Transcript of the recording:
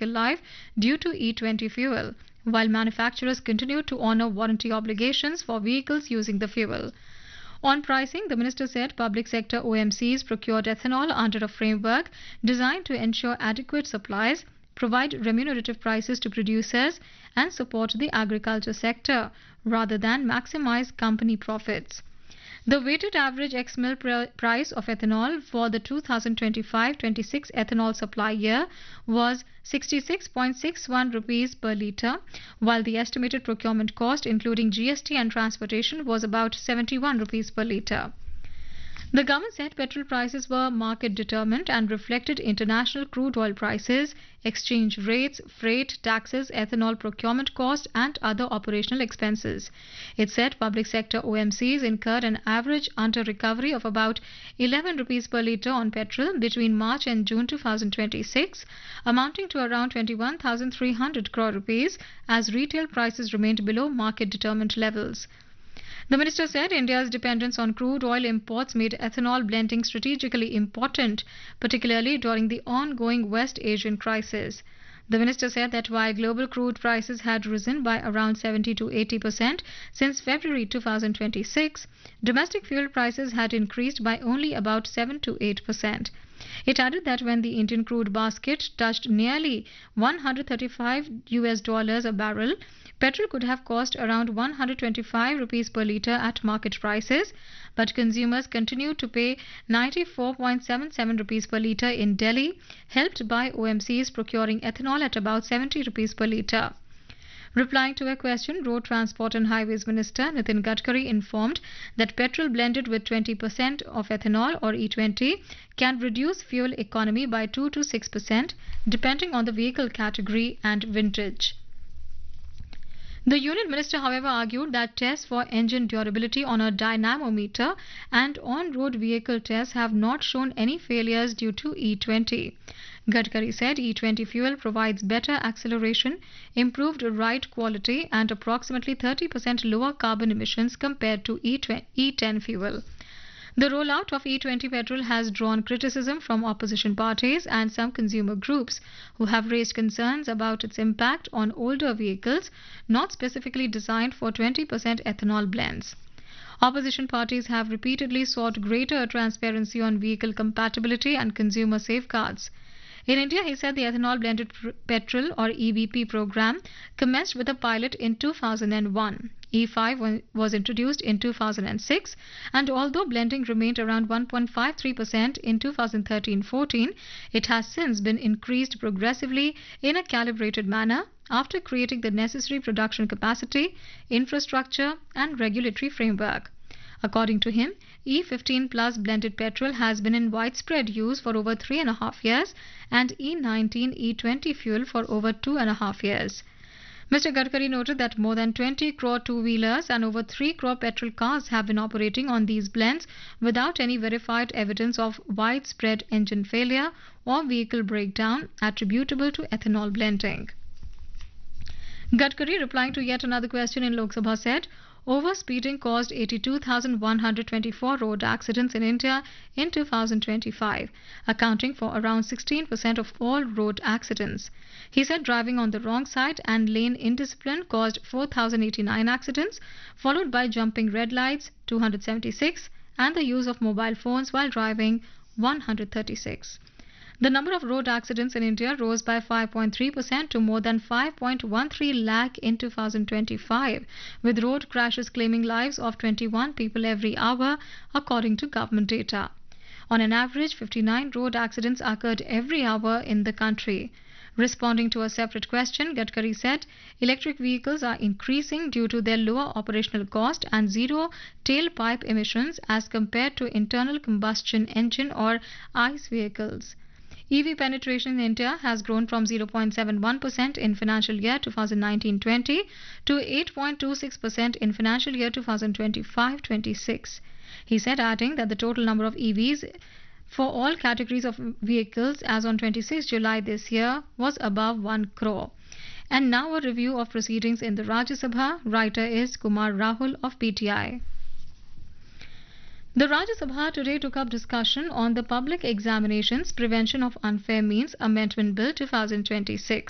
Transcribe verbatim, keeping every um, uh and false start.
vehicle life due to E twenty fuel, while manufacturers continue to honor warranty obligations for vehicles using the fuel. On pricing, the minister said public sector O M Cs procured ethanol under a framework designed to ensure adequate supplies, provide remunerative prices to producers, and support the agriculture sector, rather than maximize company profits. The weighted average ex-mill pr- price of ethanol for the two thousand twenty-five twenty-six ethanol supply year was sixty-six point six one rupees per litre, while the estimated procurement cost including G S T and transportation was about seventy-one rupees per litre. The government said petrol prices were market determined and reflected international crude oil prices, exchange rates, freight, taxes, ethanol procurement cost, and other operational expenses. It said public sector O M Cs incurred an average under recovery of about eleven rupees per litre on petrol between March and June two thousand twenty-six, amounting to around twenty-one thousand three hundred crore rupees, as retail prices remained below market determined levels. The minister said India's dependence on crude oil imports made ethanol blending strategically important, particularly during the ongoing West Asian crisis. The minister said that while global crude prices had risen by around seventy to eighty percent since February two thousand twenty-six, domestic fuel prices had increased by only about seven to eight percent. It added that when the Indian crude basket touched nearly one hundred thirty-five U S dollars a barrel, petrol could have cost around one hundred twenty-five rupees per litre at market prices, but consumers continued to pay ninety-four point seven seven rupees per litre in Delhi, helped by O M Cs procuring ethanol at about seventy rupees per litre. Replying to a question, Road Transport and Highways Minister Nitin Gadkari informed that petrol blended with twenty percent of ethanol or E twenty can reduce fuel economy by two to six percent depending on the vehicle category and vintage. The Union Minister, however, argued that tests for engine durability on a dynamometer and on-road vehicle tests have not shown any failures due to E twenty. Gadkari said E twenty fuel provides better acceleration, improved ride quality, and approximately thirty percent lower carbon emissions compared to E ten fuel. The rollout of E twenty petrol has drawn criticism from opposition parties and some consumer groups who have raised concerns about its impact on older vehicles not specifically designed for twenty percent ethanol blends. Opposition parties have repeatedly sought greater transparency on vehicle compatibility and consumer safeguards. In India, he said the ethanol blended petrol or E B P program commenced with a pilot in two thousand one. E five was introduced in two thousand six, and although blending remained around one point five three percent in two thousand thirteen fourteen, it has since been increased progressively in a calibrated manner after creating the necessary production capacity, infrastructure, and regulatory framework. According to him, E fifteen plus blended petrol has been in widespread use for over three and a half years and E nineteen E twenty fuel for over two and a half years. Mister Gadkari noted that more than twenty crore two-wheelers and over three crore petrol cars have been operating on these blends without any verified evidence of widespread engine failure or vehicle breakdown attributable to ethanol blending. Gadkari, replying to yet another question in Lok Sabha, said overspeeding caused eighty-two thousand one hundred twenty-four road accidents in India in two thousand twenty-five, accounting for around sixteen percent of all road accidents. He said driving on the wrong side and lane indiscipline caused four thousand eighty-nine accidents, followed by jumping red lights, two hundred seventy-six, and the use of mobile phones while driving, one hundred thirty-six. The number of road accidents in India rose by five point three percent to more than five point one three lakh in two thousand twenty-five, with road crashes claiming lives of twenty-one people every hour, according to government data. On an average, fifty-nine road accidents occurred every hour in the country. Responding to a separate question, Gadkari said electric vehicles are increasing due to their lower operational cost and zero tailpipe emissions as compared to internal combustion engine or ICE vehicles. E V penetration in India has grown from zero point seven one percent in financial year twenty nineteen twenty to eight point two six percent in financial year twenty twenty-five twenty-six. He said, adding that the total number of E Vs for all categories of vehicles as on twenty-sixth July this year was above one crore. And now a review of proceedings in the Rajya Sabha. Writer is Kumar Rahul of P T I. The Rajya Sabha today took up discussion on the Public Examinations Prevention of Unfair Means Amendment Bill twenty twenty-six.